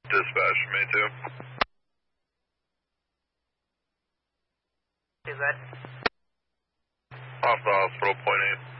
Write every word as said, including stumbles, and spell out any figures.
Dispatch, May two. Is that? Off the hospital, point eight.